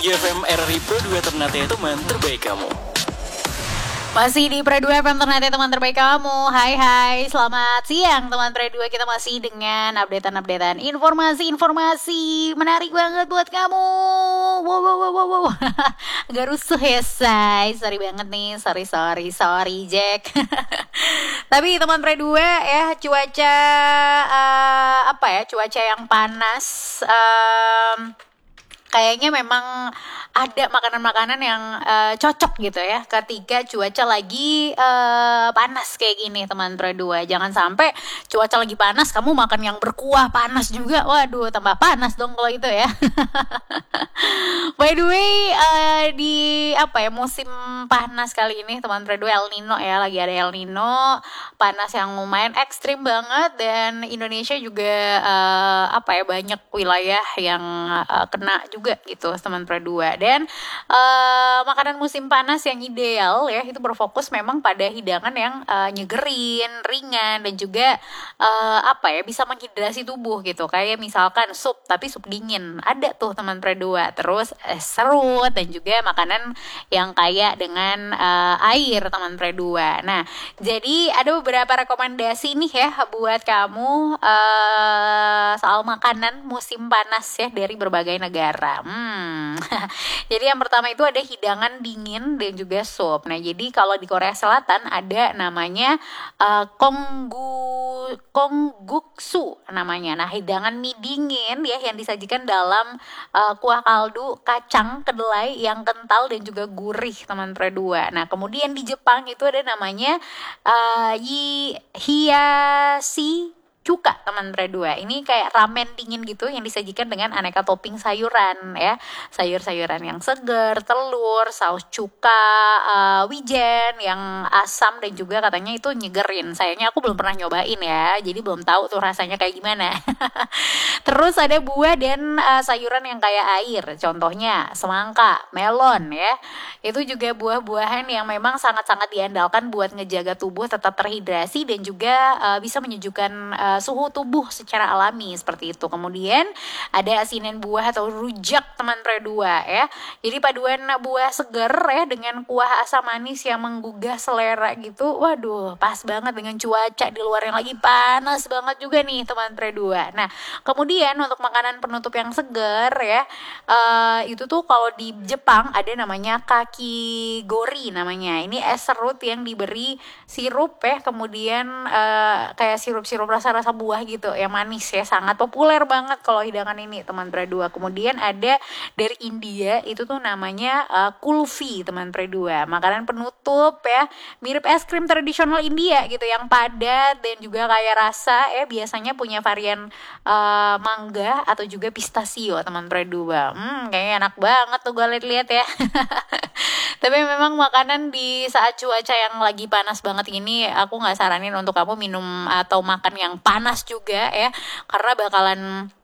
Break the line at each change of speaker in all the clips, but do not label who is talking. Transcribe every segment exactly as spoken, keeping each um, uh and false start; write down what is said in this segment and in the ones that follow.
tiga F M R R I Pro dua Ternate, teman terbaik kamu.
Masih di Pro dua F M Ternate, teman terbaik kamu. Hai hai, selamat siang teman Pro dua. Kita masih dengan updatean-updatean informasi-informasi menarik banget buat kamu. Wow wow wow wow, wow. Agak rusuh ya say. Sorry banget nih, sorry sorry sorry Jack. Tapi teman Pro dua ya, cuaca uh, apa ya, cuaca yang panas, um, kayaknya memang ada makanan-makanan yang uh, cocok gitu ya ketika cuaca lagi uh, panas kayak gini teman Pro dua. Jangan sampai cuaca lagi panas kamu makan yang berkuah panas juga. Waduh, tambah panas dong kalau itu ya. By the way, uh, di apa ya, musim panas kali ini teman Pro dua, El Nino ya, lagi ada El Nino, panas yang lumayan ekstrim banget, dan Indonesia juga uh, apa ya, banyak wilayah yang uh, kena juga gitu teman Pro dua. Dan uh, makanan musim panas yang ideal ya itu berfokus memang pada hidangan yang uh, nyegerin, ringan, dan juga uh, apa ya, bisa menghidrasi tubuh gitu. Kayak misalkan sup, tapi sup dingin ada tuh teman Pro dua. Terus es serut, dan juga makanan yang kaya dengan uh, air teman Pro dua. Nah, jadi ada beberapa rekomendasi nih ya buat kamu uh, soal makanan musim panas ya dari berbagai negara. Hmm. Jadi yang pertama itu ada hidangan dingin dan juga sup. Nah, jadi kalau di Korea Selatan ada namanya uh, konggu kongguksu namanya. Nah, hidangan mie dingin ya yang disajikan dalam uh, kuah kaldu kacang kedelai yang kental dan juga gurih teman Pro dua. Nah, kemudian di Jepang itu ada namanya uh, yi hiyashi cuka teman Pro dua. Ini kayak ramen dingin gitu yang disajikan dengan aneka topping sayuran ya. Sayur-sayuran yang segar, telur, saus cuka, uh, wijen yang asam, dan juga katanya itu nyegerin. Sayangnya aku belum pernah nyobain ya. Jadi belum tahu tuh rasanya kayak gimana. Terus ada buah dan uh, sayuran yang kayak air. Contohnya semangka, melon ya. Itu juga buah-buahan yang memang sangat-sangat diandalkan buat ngejaga tubuh tetap terhidrasi dan juga uh, bisa menyejukkan uh, suhu tubuh secara alami seperti itu. Kemudian ada asinan buah atau rujak teman Pro dua ya. Jadi paduan buah seger ya dengan kuah asam manis yang menggugah selera gitu. Waduh, pas banget dengan cuaca di luar yang lagi panas banget juga nih teman Pro dua. Nah, kemudian untuk makanan penutup yang seger ya, uh, itu tuh kalau di Jepang ada namanya kakigori namanya. Ini es serut yang diberi sirup ya, kemudian uh, kayak sirup-sirup rasa-rasa buah gitu yang manis ya, sangat populer banget kalau hidangan ini teman Pro dua. Kemudian ada dari India itu tuh namanya uh, kulfi teman Pro dua, makanan penutup ya, mirip es krim tradisional India gitu yang padat dan juga kaya rasa ya, biasanya punya varian uh, mangga atau juga pistachio teman Pro dua. Hmm, kayaknya enak banget tuh gue lihat-lihat ya. Tapi memang makanan di saat cuaca yang lagi panas banget ini, aku nggak saranin untuk kamu minum atau makan yang panas juga ya, karena bakalan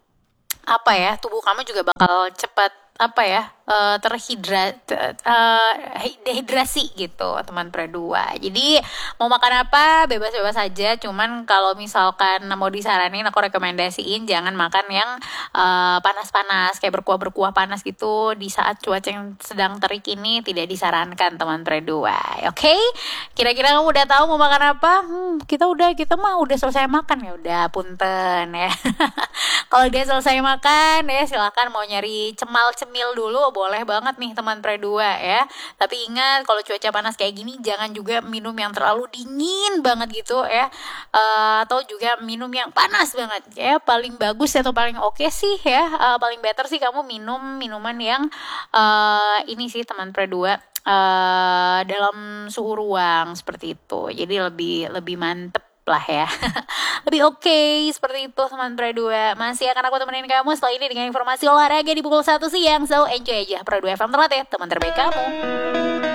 apa ya, tubuh kamu juga bakal cepat apa ya, uh, terhidra uh, dehidrasi gitu teman Pro dua. Jadi mau makan apa bebas-bebas saja, cuman kalau misalkan mau disaranin, aku rekomendasiin jangan makan yang uh, panas-panas kayak berkuah-berkuah panas gitu di saat cuaca yang sedang terik ini, tidak disarankan teman Pro dua. Oke, okay? Kira-kira kamu udah tahu mau makan apa? Hmm, kita udah kita mah udah selesai makan ya, udah punten ya. Kalau udah selesai makan ya, silakan mau nyari cemal cemil dulu boleh banget nih teman Pro dua ya. Tapi ingat kalau cuaca panas kayak gini jangan juga minum yang terlalu dingin banget gitu ya, uh, atau juga minum yang panas banget ya. Paling bagus atau paling oke okay sih ya, uh, paling better sih kamu minum minuman yang uh, ini sih teman Pro dua, uh, dalam suhu ruang seperti itu. Jadi lebih lebih mantep lah ya. Lebih oke okay, seperti itu teman Pro dua. Masih akan aku temenin kamu setelah ini dengan informasi olahraga di pukul satu siang. So enjoy aja Pro dua F M Ternate, teman terbaik kamu.